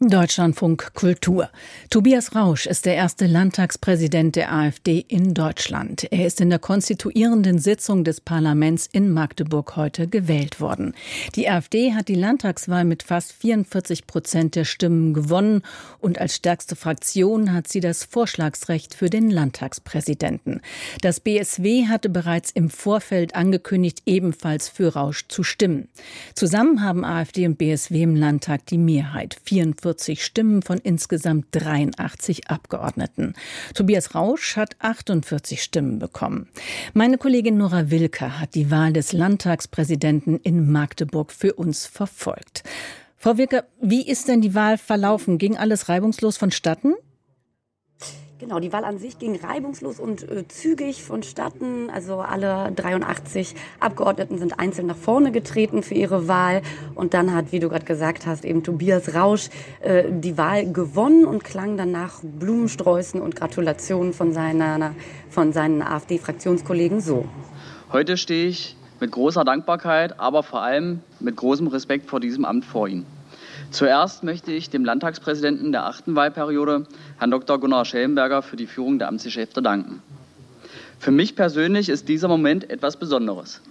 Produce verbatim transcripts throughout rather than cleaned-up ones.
Deutschlandfunk Kultur. Tobias Rausch ist der erste Landtagspräsident der AfD in Deutschland. Er ist in der konstituierenden Sitzung des Parlaments in Magdeburg heute gewählt worden. Die AfD hat die Landtagswahl mit fast vierundvierzig Prozent der Stimmen gewonnen und als stärkste Fraktion hat sie das Vorschlagsrecht für den Landtagspräsidenten. Das B S W hatte bereits im Vorfeld angekündigt, ebenfalls für Rausch zu stimmen. Zusammen haben AfD und B S W im Landtag die Mehrheit, vierundvierzig Stimmen von insgesamt dreiundachtzig Abgeordneten. Tobias Rausch hat achtundvierzig Stimmen bekommen. Meine Kollegin Nora Wilke hat die Wahl des Landtagspräsidenten in Magdeburg für uns verfolgt. Frau Wilke, wie ist denn die Wahl verlaufen? Ging alles reibungslos vonstatten? Genau, die Wahl an sich ging reibungslos und äh, zügig vonstatten. Also alle dreiundachtzig Abgeordneten sind einzeln nach vorne getreten für ihre Wahl. Und dann hat, wie du gerade gesagt hast, eben Tobias Rausch äh, die Wahl gewonnen und klang danach Blumensträußen und Gratulationen von, seiner, von seinen AfD-Fraktionskollegen so. Heute stehe ich mit großer Dankbarkeit, aber vor allem mit großem Respekt vor diesem Amt vor Ihnen. Zuerst möchte ich dem Landtagspräsidenten der achten Wahlperiode, Herrn Doktor Gunnar Schellenberger, für die Führung der Amtsgeschäfte danken. Für mich persönlich ist dieser Moment etwas Besonderes.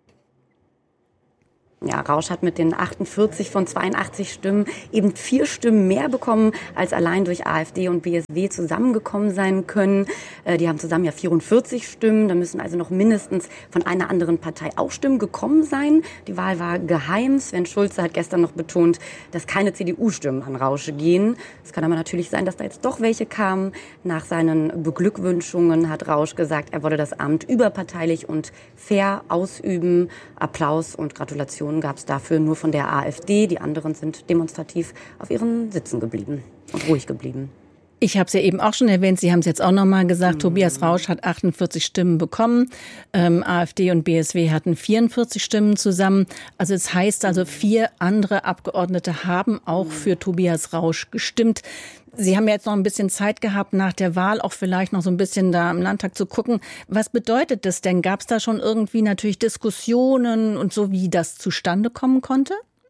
Ja, Rausch hat mit den achtundvierzig von zweiundachtzig Stimmen eben vier Stimmen mehr bekommen, als allein durch AfD und B S W zusammengekommen sein können. Äh, die haben zusammen ja vierundvierzig Stimmen. Da müssen also noch mindestens von einer anderen Partei auch Stimmen gekommen sein. Die Wahl war geheim. Sven Schulze hat gestern noch betont, dass keine C D U-Stimmen an Rausch gehen. Es kann aber natürlich sein, dass da jetzt doch welche kamen. Nach seinen Beglückwünschungen hat Rausch gesagt, er wolle das Amt überparteilich und fair ausüben. Applaus und Gratulation gab es dafür nur von der AfD. Die anderen sind demonstrativ auf ihren Sitzen geblieben und ruhig geblieben. Ich habe es ja eben auch schon erwähnt, Sie haben es jetzt auch noch mal gesagt, mhm. Tobias Rausch hat achtundvierzig Stimmen bekommen, ähm, AfD und B S W hatten vierundvierzig Stimmen zusammen. Also es heißt also, vier andere Abgeordnete haben auch für Tobias Rausch gestimmt. Sie haben ja jetzt noch ein bisschen Zeit gehabt, nach der Wahl auch vielleicht noch so ein bisschen da im Landtag zu gucken. Was bedeutet das denn? Gab es da schon irgendwie natürlich Diskussionen und so, wie das zustande kommen konnte?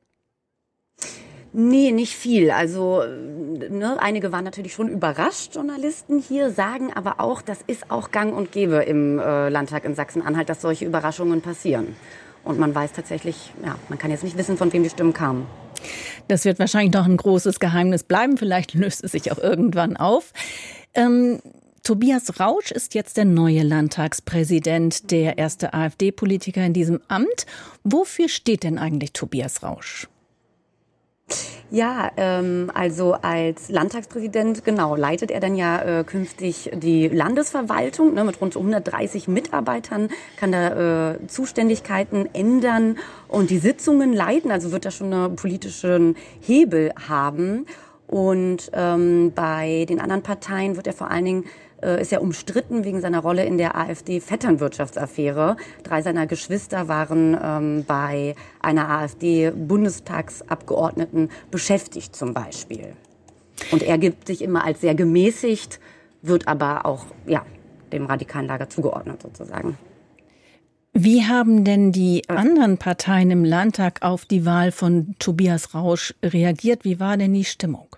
Nee, nicht viel. Also ne, einige waren natürlich schon überrascht, Journalisten hier, sagen aber auch, das ist auch gang und gäbe im äh, Landtag in Sachsen-Anhalt, dass solche Überraschungen passieren. Und man weiß tatsächlich, ja, man kann jetzt nicht wissen, von wem die Stimmen kamen. Das wird wahrscheinlich noch ein großes Geheimnis bleiben. Vielleicht löst es sich auch irgendwann auf. Ähm, Tobias Rausch ist jetzt der neue Landtagspräsident, der erste AfD-Politiker in diesem Amt. Wofür steht denn eigentlich Tobias Rausch? Ja, ähm, also als Landtagspräsident, genau, leitet er dann ja äh, künftig die Landesverwaltung, ne, mit rund hundertdreißig Mitarbeitern, kann da äh, Zuständigkeiten ändern und die Sitzungen leiten, also wird er schon einen politischen Hebel haben. Und ähm, bei den anderen Parteien wird er vor allen Dingen äh, ist er umstritten wegen seiner Rolle in der AfD-Vetternwirtschaftsaffäre. Drei seiner Geschwister waren ähm, bei einer AfD-Bundestagsabgeordneten beschäftigt zum Beispiel. Und er gibt sich immer als sehr gemäßigt, wird aber auch ja, dem radikalen Lager zugeordnet sozusagen. Wie haben denn die anderen Parteien im Landtag auf die Wahl von Tobias Rausch reagiert? Wie war denn die Stimmung?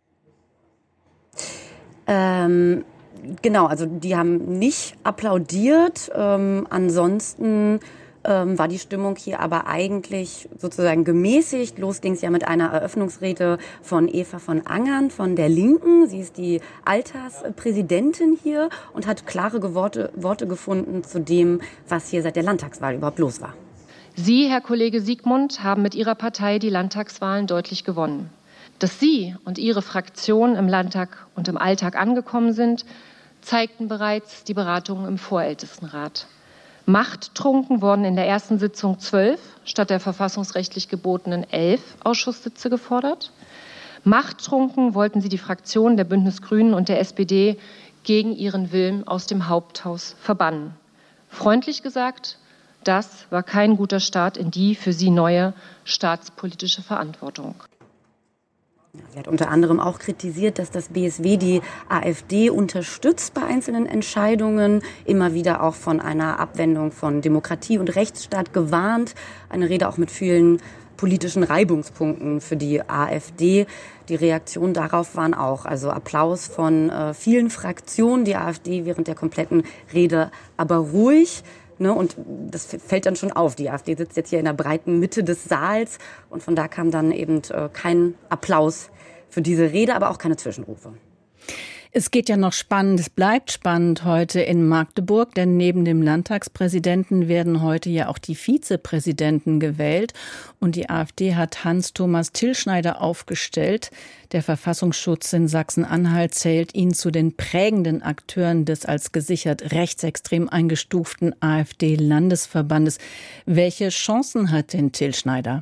Ähm, genau, also die haben nicht applaudiert. Ähm, ansonsten ähm, war die Stimmung hier aber eigentlich sozusagen gemäßigt. Los ging es ja mit einer Eröffnungsrede von Eva von Angern von der Linken. Sie ist die Alterspräsidentin hier und hat klare Worte, Worte gefunden zu dem, was hier seit der Landtagswahl überhaupt los war. Sie, Herr Kollege Siegmund, haben mit Ihrer Partei die Landtagswahlen deutlich gewonnen. Dass Sie und Ihre Fraktion im Landtag und im Alltag angekommen sind, zeigten bereits die Beratungen im Vorältestenrat. Machttrunken wurden in der ersten Sitzung zwölf statt der verfassungsrechtlich gebotenen elf Ausschusssitze gefordert. Machttrunken wollten Sie die Fraktionen der Bündnis Grünen und der S P D gegen ihren Willen aus dem Haupthaus verbannen. Freundlich gesagt, das war kein guter Start in die für Sie neue staatspolitische Verantwortung. Sie hat unter anderem auch kritisiert, dass das B S W die AfD unterstützt bei einzelnen Entscheidungen, immer wieder auch von einer Abwendung von Demokratie und Rechtsstaat gewarnt. Eine Rede auch mit vielen politischen Reibungspunkten für die AfD. Die Reaktionen darauf waren auch, also Applaus von äh, vielen Fraktionen, die AfD während der kompletten Rede aber ruhig. Ne, und das fällt dann schon auf. Die AfD sitzt jetzt hier in der breiten Mitte des Saals und von da kam dann eben äh, kein Applaus für diese Rede, aber auch keine Zwischenrufe. Es geht ja noch spannend, es bleibt spannend heute in Magdeburg, denn neben dem Landtagspräsidenten werden heute ja auch die Vizepräsidenten gewählt. Und die AfD hat Hans-Thomas Tillschneider aufgestellt. Der Verfassungsschutz in Sachsen-Anhalt zählt ihn zu den prägenden Akteuren des als gesichert rechtsextrem eingestuften AfD-Landesverbandes. Welche Chancen hat denn Tillschneider?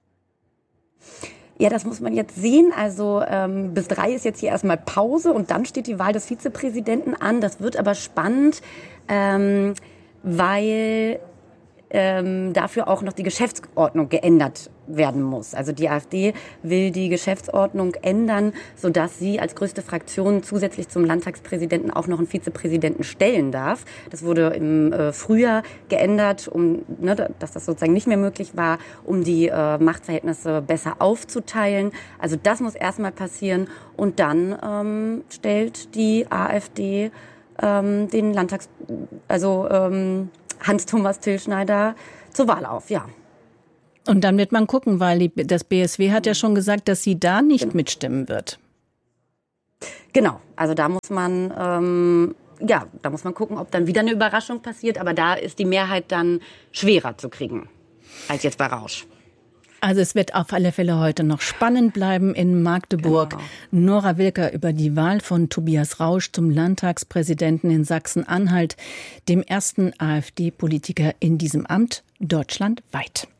Ja, das muss man jetzt sehen. Also ähm, bis drei ist jetzt hier erstmal Pause und dann steht die Wahl des Vizepräsidenten an. Das wird aber spannend, ähm, weil ähm, dafür auch noch die Geschäftsordnung geändert werden muss. Also die AfD will die Geschäftsordnung ändern, sodass sie als größte Fraktion zusätzlich zum Landtagspräsidenten auch noch einen Vizepräsidenten stellen darf. Das wurde im äh, Frühjahr geändert, um, ne, dass das sozusagen nicht mehr möglich war, um die äh, Machtverhältnisse besser aufzuteilen. Also das muss erstmal passieren und dann ähm, stellt die AfD ähm, den Landtags, also ähm, Hans-Thomas Tillschneider zur Wahl auf, ja. Und dann wird man gucken, weil die, das B S W hat ja schon gesagt, dass sie da nicht genau. mitstimmen wird. Genau, also da muss man, ähm, ja, da muss man gucken, ob dann wieder eine Überraschung passiert. Aber da ist die Mehrheit dann schwerer zu kriegen als jetzt bei Rausch. Also es wird auf alle Fälle heute noch spannend bleiben in Magdeburg. Genau. Nora Wilker über die Wahl von Tobias Rausch zum Landtagspräsidenten in Sachsen-Anhalt, dem ersten AfD-Politiker in diesem Amt deutschlandweit.